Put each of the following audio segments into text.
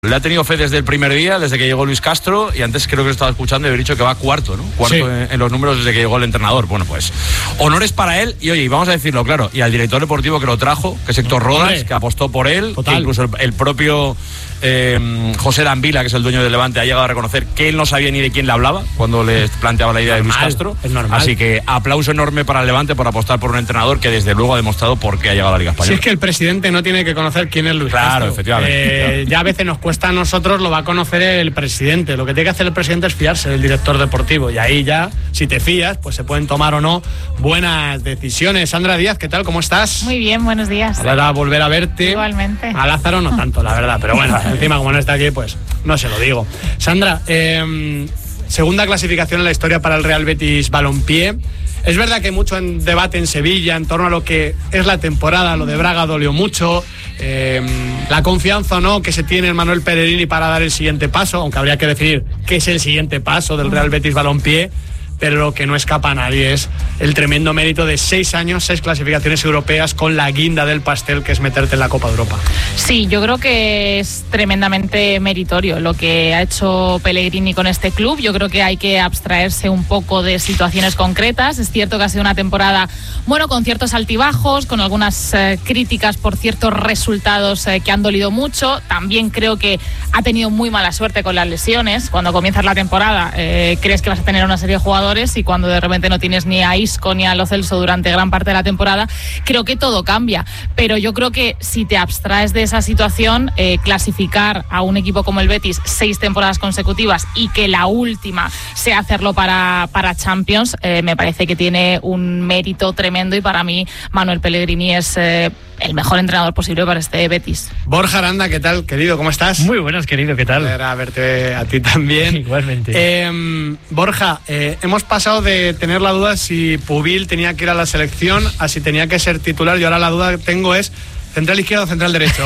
Le ha tenido fe desde el primer día, desde que llegó Luis Castro, y antes creo que lo estaba escuchando y había dicho que va cuarto, ¿no? Cuarto sí. en los números desde que llegó el entrenador. Bueno, pues honores para él, y oye, vamos a decirlo claro, y al director deportivo que lo trajo, que es Héctor Rodas, que apostó por él, que incluso el propio José Danvila, que es el dueño del Levante, ha llegado a reconocer que él no sabía ni de quién le hablaba cuando le planteaba la idea de Luis Castro. Es normal. Así que aplauso enorme para el Levante por apostar por un entrenador que desde luego ha demostrado por qué ha llegado a la Liga Española. Si es que el presidente no tiene que conocer quién es Luis Castro. Claro, efectivamente. Ya a veces nos cuesta a nosotros, lo va a conocer el presidente. Lo que tiene que hacer el presidente es fiarse del director deportivo, y ahí ya, si te fías, pues se pueden tomar o no buenas decisiones. Sandra Díaz, ¿qué tal? ¿Cómo estás? Muy bien, buenos días. Ahora volver a verte. Igualmente. A Lázaro no tanto, la verdad, pero bueno, encima como no está aquí, pues no se lo digo. Sandra, segunda clasificación en la historia para el Real Betis Balompié. Es verdad que hay mucho debate en Sevilla en torno a lo que es la temporada. Lo de Braga dolió mucho. La confianza o no que se tiene en Manuel Pellegrini para dar el siguiente paso, aunque habría que decidir qué es el siguiente paso del Real Betis Balompié. Pero lo que no escapa a nadie es el tremendo mérito de 6 años, 6 clasificaciones europeas, con la guinda del pastel, que es meterte en la Copa de Europa. Sí, yo creo que es tremendamente meritorio lo que ha hecho Pellegrini con este club. Yo creo que hay que abstraerse un poco de situaciones concretas. Es cierto que ha sido una temporada, bueno, con ciertos altibajos, con algunas críticas por ciertos resultados que han dolido mucho. También creo que ha tenido muy mala suerte con las lesiones. Cuando comienzas la temporada crees que vas a tener una serie de jugadores, y cuando de repente no tienes ni a Isco ni a Lo Celso durante gran parte de la temporada, creo que todo cambia. Pero yo creo que si te abstraes de esa situación, clasificar a un equipo como el Betis 6 temporadas consecutivas y que la última sea hacerlo para Champions, me parece que tiene un mérito tremendo, y para mí Manuel Pellegrini es el mejor entrenador posible para este Betis. Borja Aranda, ¿qué tal, querido? ¿Cómo estás? Muy buenas, querido, ¿qué tal? A verte a ti también. Igualmente. Borja, hemos pasado de tener la duda si Pubil tenía que ir a la selección a si tenía que ser titular, y ahora la duda que tengo es ¿central izquierdo o central derecho?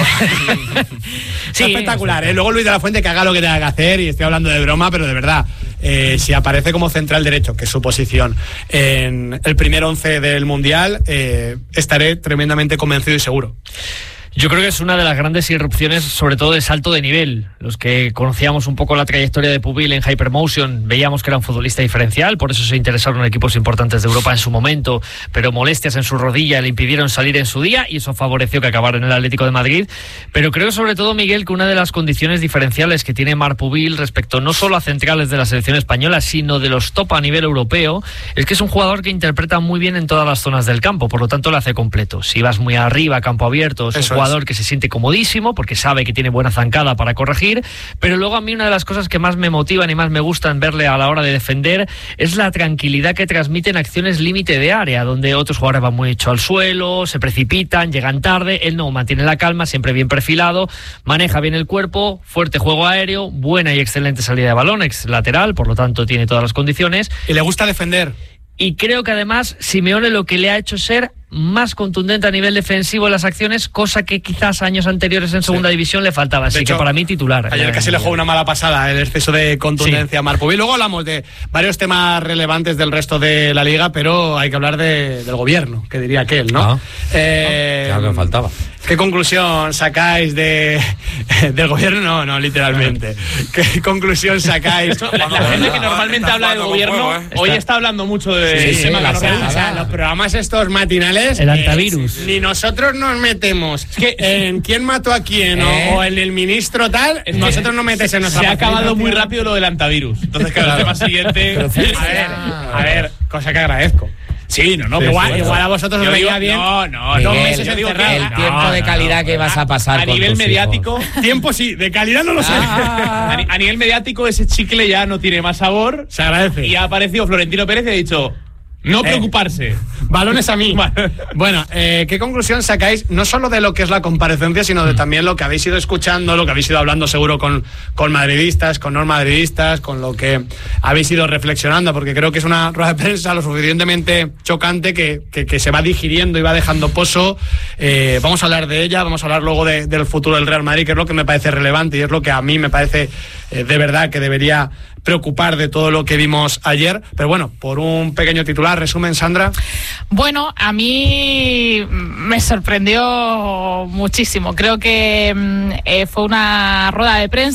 Sí, espectacular, ¿eh? Luego Luis de la Fuente que haga lo que tenga que hacer, y estoy hablando de broma, pero de verdad, si aparece como central derecho, que es su posición, en el primer 11 del Mundial, estaré tremendamente convencido y seguro. Yo creo que es una de las grandes irrupciones, sobre todo de salto de nivel. Los que conocíamos un poco la trayectoria de Pubil en Hypermotion veíamos que era un futbolista diferencial, por eso se interesaron en equipos importantes de Europa en su momento, pero molestias en su rodilla le impidieron salir en su día, y eso favoreció que acabara en el Atlético de Madrid. Pero creo sobre todo, Miguel, que una de las condiciones diferenciales que tiene Marc Pubil respecto no solo a centrales de la selección española, sino de los top a nivel europeo, es que es un jugador que interpreta muy bien en todas las zonas del campo, por lo tanto lo hace completo. Si vas muy arriba, campo abierto, es un jugador que se siente comodísimo porque sabe que tiene buena zancada para corregir, pero luego a mí una de las cosas que más me motivan y más me gustan verle a la hora de defender es la tranquilidad que transmite en acciones límite de área, donde otros jugadores van muy hecho al suelo, se precipitan, llegan tarde. Él no, mantiene la calma, siempre bien perfilado, maneja bien el cuerpo, fuerte juego aéreo, buena y excelente salida de balón, ex lateral, por lo tanto tiene todas las condiciones. Y le gusta defender. Y creo que además Simeone lo que le ha hecho ser más contundente a nivel defensivo en las acciones, cosa que quizás años anteriores en segunda división le faltaba. Así que para mí titular. Ayer casi le jugó una mala pasada el exceso de contundencia a Marc Pubil. Luego hablamos de varios temas relevantes del resto de la liga, pero hay que hablar del gobierno, que diría aquel, ¿no? Claro que me faltaba. ¿Qué conclusión sacáis del gobierno? No, literalmente. ¿Qué conclusión sacáis? La gente que normalmente habla del gobierno hoy está hablando mucho de los programas estos matinales. El antivirus. Ni nosotros nos metemos en quién mató a quién o en el ministro tal. Nosotros no metes en nuestra. Se ha acabado muy rápido lo del antivirus. Entonces, claro, el tema siguiente. A ver, cosa que agradezco. Sí, no, igual a vosotros os veía bien. No, 2 meses encerrado. El tiempo de calidad que vas a pasar a con nivel tus mediático. hijos. Tiempo sí, de calidad no lo sé. A nivel mediático, ese chicle ya no tiene más sabor. Se agradece. Y ha aparecido Florentino Pérez y ha dicho: no preocuparse. Balones a mí. Bueno, ¿qué conclusión sacáis no solo de lo que es la comparecencia, sino de también lo que habéis ido escuchando, lo que habéis ido hablando seguro con madridistas, con no madridistas, con lo que habéis ido reflexionando? Porque creo que es una rueda de prensa lo suficientemente chocante que se va digiriendo y va dejando pozo. Vamos a hablar de ella, vamos a hablar luego del futuro del Real Madrid, que es lo que me parece relevante y es lo que a mí me parece de verdad que debería preocupar de todo lo que vimos ayer. Pero bueno, por un pequeño titular, resumen, Sandra. Bueno, a mí me sorprendió muchísimo. Creo que fue una rueda de prensa